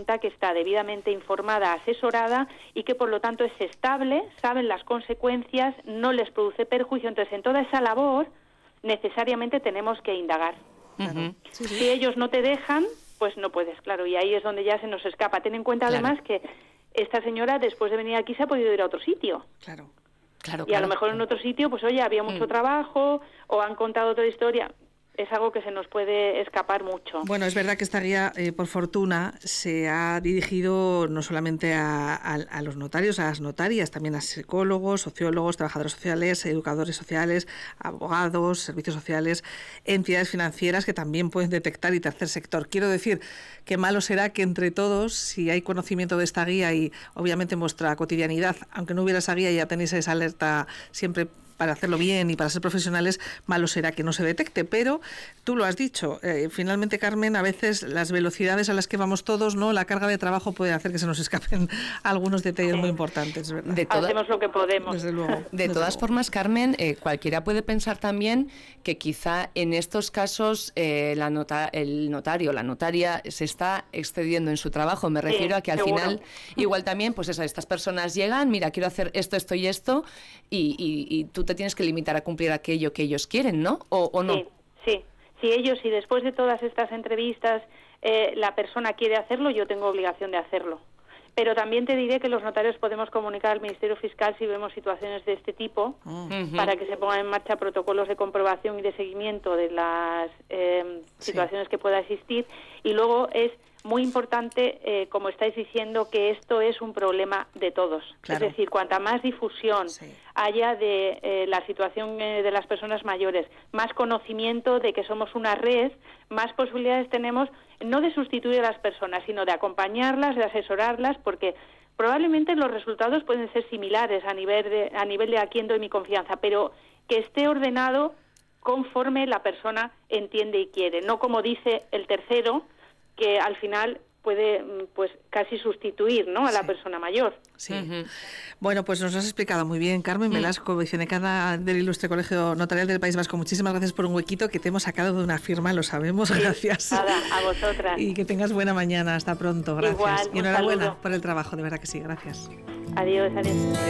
cuenta que está debidamente informada, asesorada y que por lo tanto es estable, saben las consecuencias, no les produce perjuicio. Entonces, en toda esa labor necesariamente tenemos que indagar. Claro. Si ellos no te dejan, pues no puedes, claro, y ahí es donde ya se nos escapa. Ten en cuenta además que esta señora, después de venir aquí, se ha podido ir a otro sitio. Claro. Y a lo mejor en otro sitio, pues oye, había mucho trabajo, o han contado otra historia. Es algo que se nos puede escapar mucho. Bueno, es verdad que esta guía, por fortuna, se ha dirigido no solamente a los notarios, a las notarias, también a psicólogos, sociólogos, trabajadores sociales, educadores sociales, abogados, servicios sociales, entidades financieras que también pueden detectar y tercer sector. Quiero decir que malo será que entre todos, si hay conocimiento de esta guía y obviamente en vuestra cotidianidad, aunque no hubiera esa guía, ya tenéis esa alerta siempre para hacerlo bien y para ser profesionales, malo será que no se detecte. Pero tú lo has dicho, finalmente, Carmen, a veces las velocidades a las que vamos todos, ¿no? La carga de trabajo puede hacer que se nos escapen algunos detalles muy importantes, ¿verdad? Hacemos lo que podemos. Desde luego. De todas formas, Carmen, cualquiera puede pensar también que quizá en estos casos el notario, la notaria se está excediendo en su trabajo. Me refiero a que al final, igual también, pues eso, estas personas llegan, mira, quiero hacer esto, esto y esto, y tú te tienes que limitar a cumplir aquello que ellos quieren, ¿no? ¿O no? Sí. Si después de todas estas entrevistas la persona quiere hacerlo, yo tengo obligación de hacerlo. Pero también te diré que los notarios podemos comunicar al Ministerio Fiscal si vemos situaciones de este tipo, para que se pongan en marcha protocolos de comprobación y de seguimiento de las situaciones que pueda existir. Y luego es muy importante, como estáis diciendo, que esto es un problema de todos. Claro. Es decir, cuanta más difusión haya de la situación de las personas mayores, más conocimiento de que somos una red, más posibilidades tenemos no de sustituir a las personas, sino de acompañarlas, de asesorarlas, porque probablemente los resultados pueden ser similares a nivel de a quién doy mi confianza, pero que esté ordenado conforme la persona entiende y quiere, no como dice el tercero, que al final puede pues casi sustituir, ¿no?, a la persona mayor. Sí. Bueno, pues nos has explicado muy bien, Carmen Velasco, vicedecana del Ilustre Colegio Notarial del País Vasco. Muchísimas gracias por un huequito que te hemos sacado de una firma, lo sabemos, gracias. Nada, a vosotras. Y que tengas buena mañana, hasta pronto, gracias. Igual, y enhorabuena saludo. por el trabajo, de verdad que sí, gracias. Adiós.